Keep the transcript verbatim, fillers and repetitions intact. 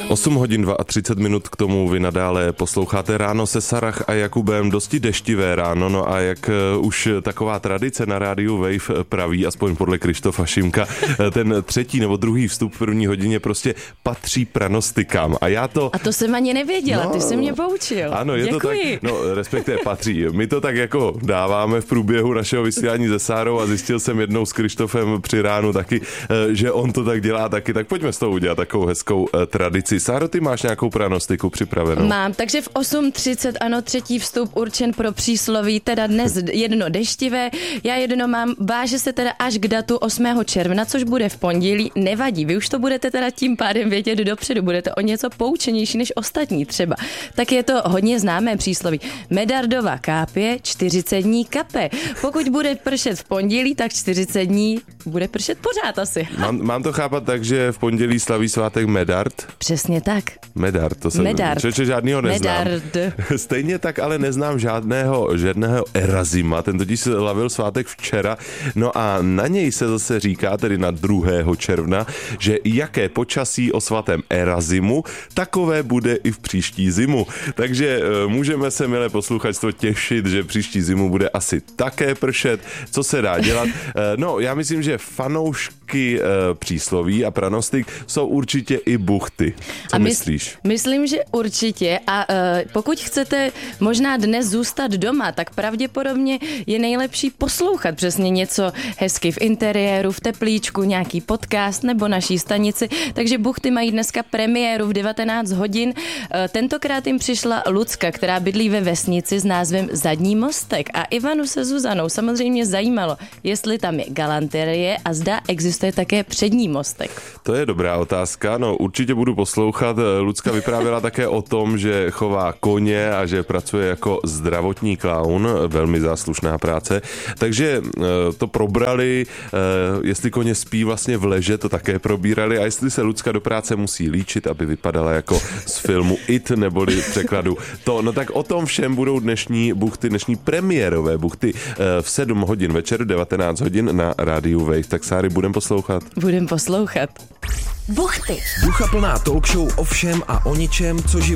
osm hodin třicet dva minut, k tomu vy nadále posloucháte Ráno se Sarah a Jakubem, dosti deštivé ráno, no a jak už taková tradice na rádiu Wave praví, aspoň podle Krištofa Šimka, ten třetí nebo druhý vstup v první hodině prostě patří pranostikám. A já to... A to jsem ani nevěděla, no, ty jsi mě poučil. Ano, je Děkuji. to tak, no respektive patří. My to tak jako dáváme v průběhu našeho vysílání se Sárou a zjistil jsem jednou s Krištofem při ránu taky, že on to tak dělá taky, tak pojďme s toho udělat takovou hezkou tradici. Sáro, ty máš nějakou pranostiku připravenou? Mám, takže v osm třicet, ano, třetí vstup určen pro přísloví, teda dnes jedno deštivé, já jedno mám, váže se teda až k datu osmého června, což bude v pondělí, nevadí, vy už to budete teda tím pádem vědět dopředu, budete o něco poučenější než ostatní třeba. Tak je to hodně známé přísloví. Medardova kápě, čtyřicet dní kape. Pokud bude pršet v pondělí, tak čtyřicet dní bude pršet pořád asi. Mám, mám to chápat tak, že v pondělí slaví svátek Medard? Přesně tak. Medard, to jsem Medard. Čeče, žádnýho neznám. Medard. Stejně tak ale neznám žádného, žádného Erazima, ten totiž slavil svátek včera, no a na něj se zase říká, tedy na druhého června, že jaké počasí o svatém Erazimu, takové bude i v příští zimu. Takže můžeme se, milé posluchačstvo, těšit, že příští zimu bude asi také pršet. Co se dá dělat? No, já myslím, že fanoušky přísloví a pranostik jsou určitě i buchty. Co a myslíš? Myslíš? Myslím, že určitě a uh, pokud chcete možná dnes zůstat doma, tak pravděpodobně je nejlepší poslouchat přesně něco hezky v interiéru, v teplíčku, nějaký podcast nebo naší stanici, takže buchty mají dneska premiéru v devatenáct hodin. Uh, tentokrát jim přišla Lucka, která bydlí ve vesnici s názvem Zadní mostek a Ivanu se Zuzanou samozřejmě zajímalo, jestli tam je galanterie a zda existuje také přední mostek. To je dobrá otázka, no určitě budu poslouchat. Lucka vyprávěla také o tom, že chová koně a že pracuje jako zdravotní klaun, velmi záslušná práce. Takže to probrali, jestli koně spí vlastně v leže, to také probírali a jestli se Lucka do práce musí líčit, aby vypadala jako z filmu It, neboli v překladu to. No tak o tom všem budou dnešní buchty, dnešní premiérové buchty v sedm hodin večer, devatenáct hodin na rádiu Wave. Tak Sáry, budem poslouchat? Budem poslouchat. Buchty. Duchaplná talk show o všem a o ničem, co život